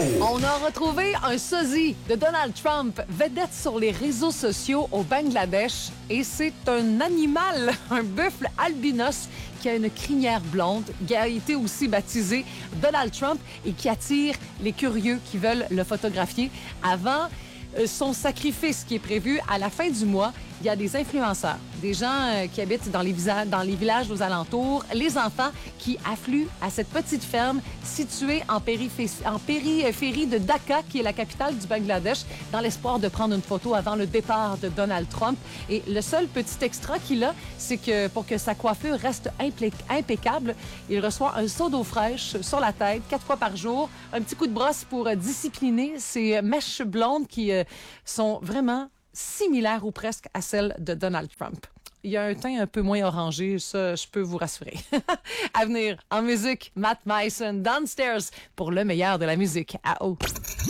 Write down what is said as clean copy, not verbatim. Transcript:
On a retrouvé un sosie de Donald Trump, vedette sur les réseaux sociaux au Bangladesh. Et c'est un animal, un buffle albinos qui a une crinière blonde, qui a été aussi baptisé Donald Trump et qui attire les curieux qui veulent le photographier. Avant son sacrifice qui est prévu à la fin du mois, il y a des influenceurs, des gens qui habitent dans les villages aux alentours, les enfants qui affluent à cette petite ferme située en périphérie de Dhaka, qui est la capitale du Bangladesh, dans l'espoir de prendre une photo avant le départ de Donald Trump. Et le seul petit extra qu'il a, c'est que pour que sa coiffure reste impeccable, il reçoit un seau d'eau fraîche sur la tête 4 fois par jour, un petit coup de brosse pour discipliner ses mèches blondes qui sont vraiment similaire ou presque à celle de Donald Trump. Il y a un teint un peu moins orangé, ça, je peux vous rassurer. À venir, en musique, Matt Mason, Downstairs, pour le meilleur de la musique à eau.